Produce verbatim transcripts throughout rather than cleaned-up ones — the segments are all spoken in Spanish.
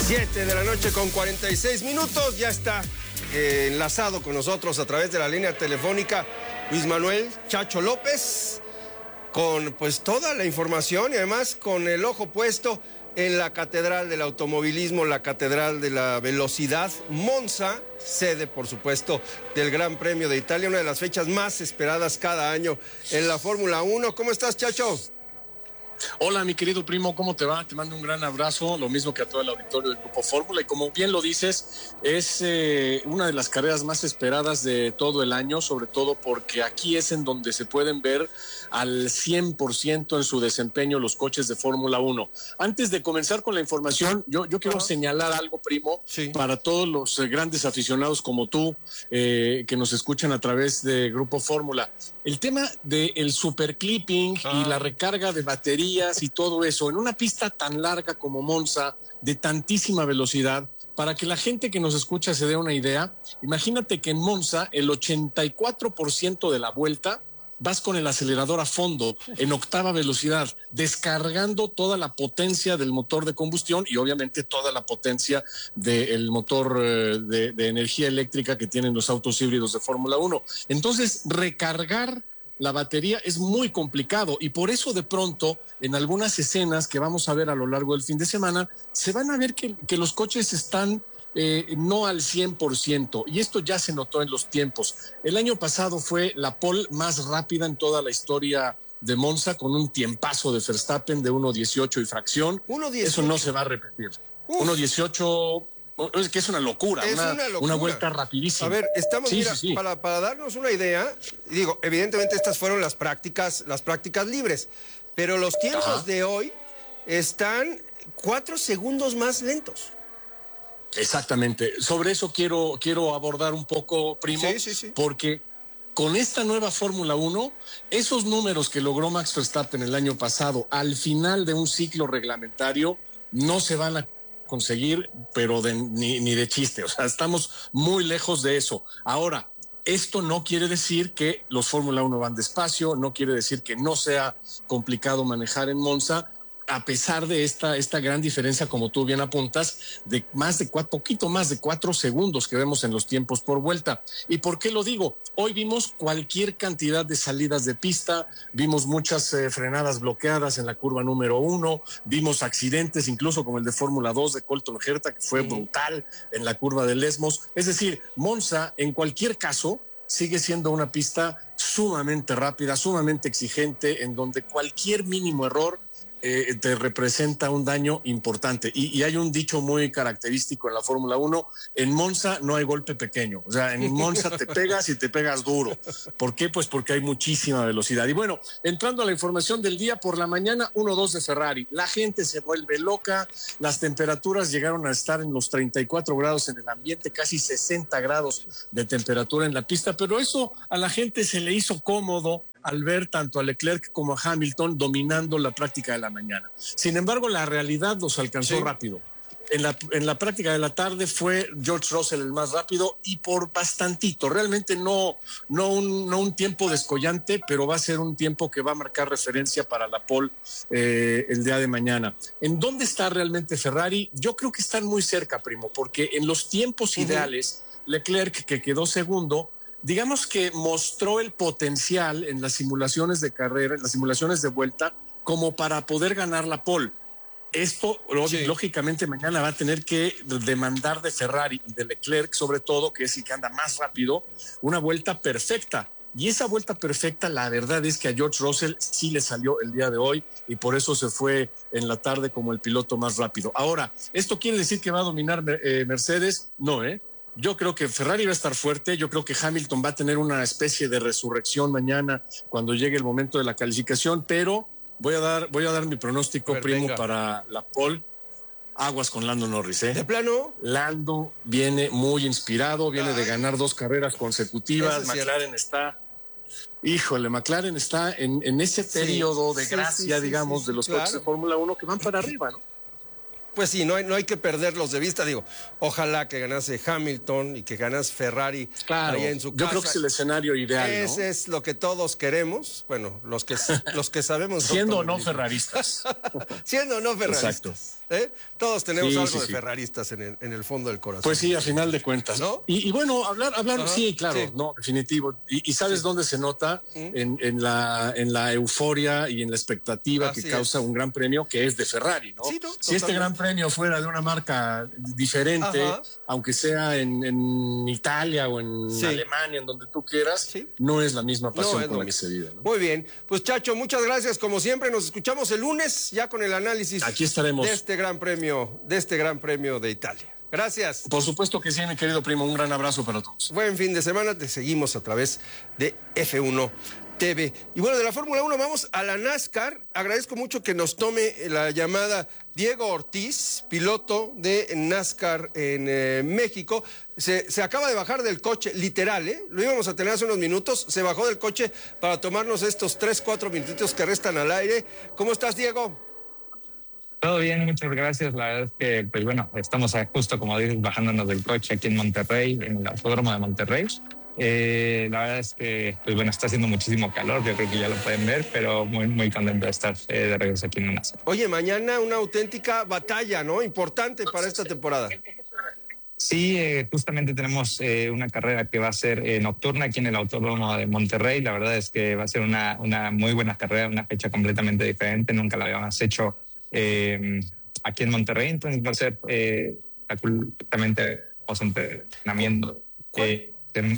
siete de la noche con cuarenta y seis minutos. Ya está eh, enlazado con nosotros a través de la línea telefónica Luis Manuel Chacho López, con pues toda la información y además con el ojo puesto en la Catedral del Automovilismo, la Catedral de la Velocidad, Monza, sede por supuesto del Gran Premio de Italia, una de las fechas más esperadas cada año en la Fórmula uno. ¿Cómo estás, Chacho? Hola, mi querido primo, ¿cómo te va? Te mando un gran abrazo, lo mismo que a todo el auditorio del Grupo Fórmula. Y como bien lo dices, es eh, una de las carreras más esperadas de todo el año, sobre todo porque aquí es en donde se pueden ver al cien por ciento en su desempeño los coches de Fórmula uno. Antes de comenzar con la información, yo, yo quiero uh-huh. señalar algo, primo, sí. para todos los eh, grandes aficionados como tú, eh, que nos escuchan a través de Grupo Fórmula. El tema del superclipping uh-huh. y la recarga de batería y todo eso en una pista tan larga como Monza, de tantísima velocidad. Para que la gente que nos escucha se dé una idea, imagínate que en Monza el ochenta y cuatro por ciento de la vuelta vas con el acelerador a fondo, en octava velocidad, descargando toda la potencia del motor de combustión y obviamente toda la potencia del motor de, de energía eléctrica que tienen los autos híbridos de Fórmula uno. Entonces, recargar la batería es muy complicado y por eso de pronto en algunas escenas que vamos a ver a lo largo del fin de semana se van a ver que, que los coches están eh, no al cien por ciento y esto ya se notó en los tiempos. El año pasado fue la pole más rápida en toda la historia de Monza con un tiempazo de Verstappen de uno dieciocho y fracción. uno dieciocho. Eso no se va a repetir. uno dieciocho... Es que es una locura, es una, una locura, una vuelta rapidísima. A ver, estamos, sí, mira, sí, sí. Para, para darnos una idea, digo, evidentemente estas fueron las prácticas, las prácticas libres, pero los tiempos Ajá. de hoy están cuatro segundos más lentos. Exactamente. Sobre eso quiero, quiero abordar un poco, primo, sí, sí, sí. porque con esta nueva Fórmula uno, esos números que logró Max Verstappen el año pasado al final de un ciclo reglamentario no se van a conseguir, pero de, ni, ni de chiste, o sea, estamos muy lejos de eso. Ahora, esto no quiere decir que los Fórmula uno van despacio, no quiere decir que no sea complicado manejar en Monza, a pesar de esta, esta gran diferencia, como tú bien apuntas, de más de cuatro, poquito más de cuatro segundos que vemos en los tiempos por vuelta. ¿Y por qué lo digo? Hoy vimos cualquier cantidad de salidas de pista, vimos muchas eh, frenadas bloqueadas en la curva número uno, vimos accidentes, incluso como el de Fórmula dos de Colton Herta, que fue sí. brutal en la curva de Lesmos. Es decir, Monza, en cualquier caso, sigue siendo una pista sumamente rápida, sumamente exigente, en donde cualquier mínimo error Eh, te representa un daño importante. Y, y hay un dicho muy característico en la Fórmula uno, en Monza no hay golpe pequeño, o sea, en Monza te pegas y te pegas duro. ¿Por qué? Pues porque hay muchísima velocidad. Y bueno, entrando a la información del día, por la mañana uno dos de Ferrari, la gente se vuelve loca, las temperaturas llegaron a estar en los treinta y cuatro grados en el ambiente, casi sesenta grados de temperatura en la pista, pero eso a la gente se le hizo cómodo al ver tanto a Leclerc como a Hamilton dominando la práctica de la mañana. Sin embargo, la realidad los alcanzó sí. rápido. En la, en la práctica de la tarde fue George Russell el más rápido y por bastantito. Realmente no, no, un, no un tiempo descollante, pero va a ser un tiempo que va a marcar referencia para la pole eh, el día de mañana. ¿En dónde está realmente Ferrari? Yo creo que están muy cerca, primo, porque en los tiempos uh-huh. ideales, Leclerc, que quedó segundo, digamos que mostró el potencial en las simulaciones de carrera, en las simulaciones de vuelta, como para poder ganar la pole. Esto, sí. lógicamente, mañana va a tener que demandar de Ferrari y de Leclerc, sobre todo, que es el que anda más rápido, una vuelta perfecta. Y esa vuelta perfecta, la verdad es que a George Russell sí le salió el día de hoy y por eso se fue en la tarde como el piloto más rápido. Ahora, ¿esto quiere decir que va a dominar eh, Mercedes? No, ¿eh? Yo creo que Ferrari va a estar fuerte, yo creo que Hamilton va a tener una especie de resurrección mañana cuando llegue el momento de la calificación, pero voy a dar, voy a dar mi pronóstico, ver, primo, venga. Para la pole. Aguas con Lando Norris, ¿eh? ¿De plano? Lando viene muy inspirado, viene Ay. de ganar dos carreras consecutivas, McLaren está... Híjole, McLaren está en, en ese sí, periodo de sí, gracia, sí, digamos, sí, sí, de los sí, coches claro. de Fórmula uno que van para arriba, ¿no? pues sí, no hay, no hay que perderlos de vista. Digo, ojalá que ganase Hamilton y que ganase Ferrari claro, ahí en su yo casa. creo que es el escenario ideal, Ese ¿no? es lo que todos queremos. Bueno, los que, los que sabemos. Siendo o no ferraristas. Siendo o no ferraristas. ¿eh? Todos tenemos sí, algo sí, de sí. ferraristas en el, en el fondo del corazón. Pues sí, a final de cuentas. ¿No? Y, y bueno, hablar, hablar, Ajá, sí, claro, sí. no, definitivo. Y, y ¿sabes Sí. dónde se nota? ¿Mm? En, en, la, en la euforia y en la expectativa Así que causa es. un gran premio que es de Ferrari, ¿no? Sí, no, si este totalmente. gran premio fuera de una marca diferente, Ajá. aunque sea en, en Italia o en Sí. Alemania, en donde tú quieras, Sí. no es la misma pasión No, es con lo la que mismo. se vive, ¿no? Muy bien. Pues Chacho, muchas gracias. Como siempre, nos escuchamos el lunes ya con el análisis Aquí estaremos. de este gran premio, de este gran premio de Italia. Gracias. Por supuesto que sí, mi querido primo. Un gran abrazo para todos. Buen fin de semana. Te seguimos a través de F uno T V. Y bueno, de la Fórmula uno vamos a la NASCAR. Agradezco mucho que nos tome la llamada Diego Ortiz, piloto de NASCAR en eh, México. Se, se acaba de bajar del coche, literal, ¿eh? Lo íbamos a tener hace unos minutos. Se bajó del coche para tomarnos estos tres, cuatro minutitos que restan al aire. ¿Cómo estás, Diego? Todo bien, muchas gracias. La verdad es que, pues bueno, estamos justo, como dices, bajándonos del coche aquí en Monterrey, en el Autódromo de Monterrey. Eh, la verdad es que, pues bueno, está haciendo muchísimo calor, yo creo que ya lo pueden ver, pero muy, muy contento de estar eh, de regreso aquí en NASCAR. Oye, mañana una auténtica batalla, ¿no? Importante para esta temporada. Sí, eh, justamente tenemos eh, una carrera que va a ser eh, nocturna aquí en el Autódromo de Monterrey. La verdad es que va a ser una, una muy buena carrera, una fecha completamente diferente. Nunca la habíamos hecho eh, aquí en Monterrey, entonces va a ser eh, completamente entrenamiento. Eh,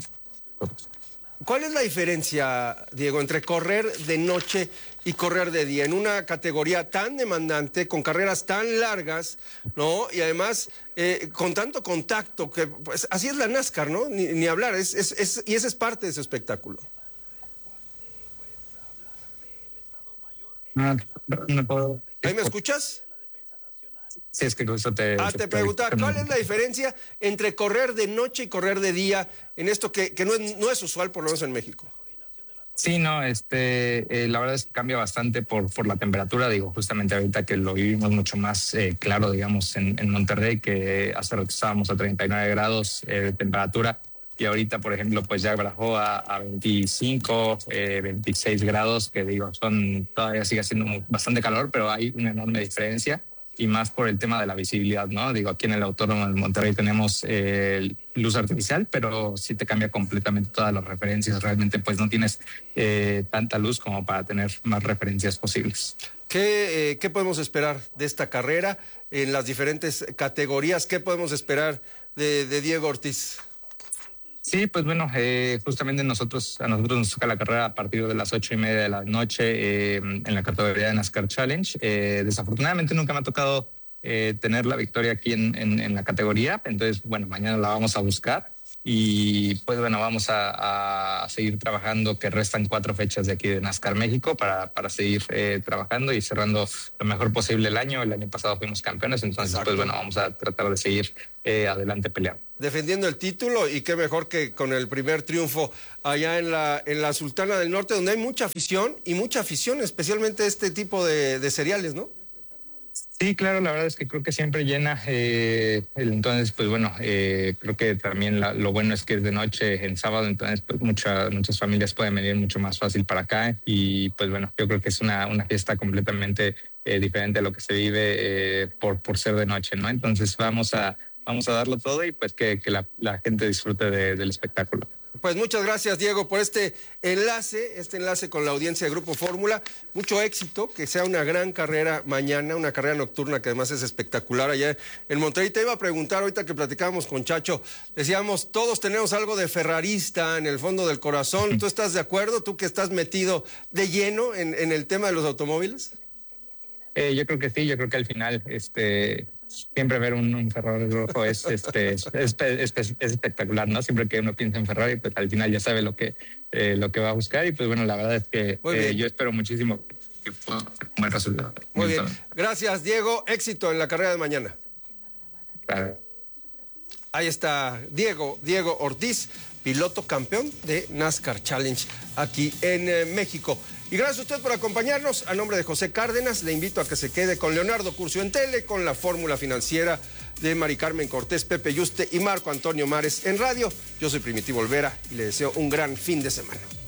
¿Cuál es la diferencia, Diego, entre correr de noche y correr de día en una categoría tan demandante, con carreras tan largas, ¿no? Y además eh, con tanto contacto, que pues así es la NASCAR, ¿no? Ni, ni hablar, es, es, es, y ese es parte de ese espectáculo. No, no puedo. ¿Ahí me escuchas? Sí, es que justo te... Ah, te preguntaba, ¿cuál es la diferencia entre correr de noche y correr de día en esto que, que no, es, no es usual, por lo menos en México? Sí, no, este, eh, la verdad es que cambia bastante por, por la temperatura. Digo, justamente ahorita que lo vivimos mucho más eh, claro, digamos, en, en Monterrey, que hace rato estábamos a treinta y nueve grados eh, de temperatura y ahorita, por ejemplo, pues ya bajó a, a veinticinco, eh, veintiséis grados, que digo, son todavía sigue siendo bastante calor, pero hay una enorme diferencia. Y más por el tema de la visibilidad, ¿no? Digo, aquí en el Autódromo de Monterrey tenemos eh, luz artificial, pero sí te cambia completamente todas las referencias. Realmente, pues no tienes eh, tanta luz como para tener más referencias posibles. ¿Qué, eh, ¿Qué podemos esperar de esta carrera en las diferentes categorías? ¿Qué podemos esperar de, de Diego Ortiz? Sí, pues bueno, eh, justamente nosotros, a nosotros nos toca la carrera a partir de las ocho y media de la noche eh, en la categoría de NASCAR Challenge. Eh, desafortunadamente nunca me ha tocado eh, tener la victoria aquí en, en, en la categoría, entonces bueno, mañana la vamos a buscar y pues bueno, vamos a, a seguir trabajando, que restan cuatro fechas de aquí de NASCAR México para, para seguir eh, trabajando y cerrando lo mejor posible el año. El año pasado fuimos campeones, entonces Exacto. pues bueno, vamos a tratar de seguir eh, adelante peleando. Defendiendo el título, y qué mejor que con el primer triunfo allá en la, en la Sultana del Norte, donde hay mucha afición, y mucha afición, especialmente este tipo de, de cereales, ¿no? Sí, claro, la verdad es que creo que siempre llena. Eh, entonces, pues bueno, eh, creo que también la, lo bueno es que es de noche en sábado, entonces pues mucha, muchas familias pueden venir mucho más fácil para acá y pues bueno, yo creo que es una, una fiesta completamente eh, diferente a lo que se vive eh, por, por ser de noche, ¿no? Entonces vamos a, vamos a darlo todo y pues que, que la, la gente disfrute de, del espectáculo. Pues muchas gracias, Diego, por este enlace, este enlace con la audiencia de Grupo Fórmula. Mucho éxito, que sea una gran carrera mañana, una carrera nocturna que además es espectacular allá en Monterrey. Te iba a preguntar, ahorita que platicábamos con Chacho, decíamos, todos tenemos algo de ferrarista en el fondo del corazón. ¿Tú estás de acuerdo? ¿Tú que estás metido de lleno en, en el tema de los automóviles? Eh, yo creo que sí, yo creo que al final, este... siempre ver un, un Ferrari rojo es, este, es, es, es, es espectacular, ¿no? Siempre que uno piensa en Ferrari, pues al final ya sabe lo que, eh, lo que va a buscar y pues bueno, la verdad es que eh, yo espero muchísimo que pueda tener un buen resultado. Muy bien, gracias Diego, éxito en la carrera de mañana. Claro. Ahí está Diego, Diego Ortiz, piloto campeón de NASCAR Challenge aquí en eh, México. Y gracias a usted por acompañarnos. A nombre de José Cárdenas, le invito a que se quede con Leonardo Curcio en Tele, con la fórmula financiera de Mari Carmen Cortés, Pepe Yuste y Marco Antonio Mares en radio. Yo soy Primitivo Olvera y le deseo un gran fin de semana.